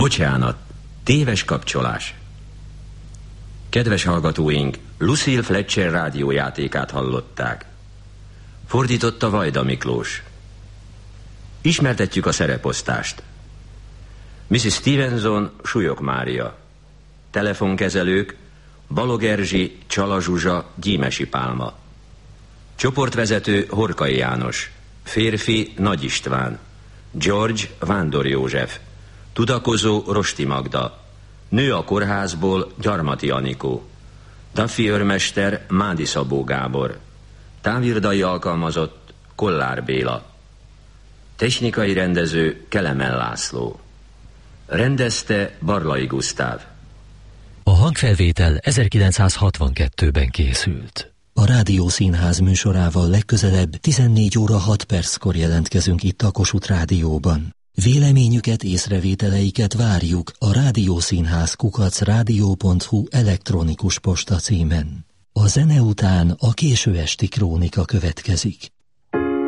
Bocsánat, téves kapcsolás. Kedves hallgatóink, Lucille Fletcher rádiójátékát hallották. Fordította Vajda Miklós. Ismertetjük a szereposztást. Mrs. Stevenson, Súlyog Mária. Telefonkezelők, Balog Erzsi, Csala Zsuzsa, Gyímesi Pálma. Csoportvezető, Horkai János. Férfi, Nagy István. George, Vándor József. Tudakozó, Rosti Magda. Nő a kórházból, Gyarmati Anikó. Duffy őrmester, Mádi Szabó Gábor. Távirdai alkalmazott, Kollár Béla. Technikai rendező, Kelemen László. Rendezte Barlai Gusztáv. A hangfelvétel 1962-ben készült. A Rádiószínház műsorával legközelebb 14 óra 6 perckor jelentkezünk itt a Kossuth Rádióban. Véleményüket, észrevételeiket várjuk a rádiószínház@rádió.hu elektronikus posta címen. A zene után a késő esti krónika következik.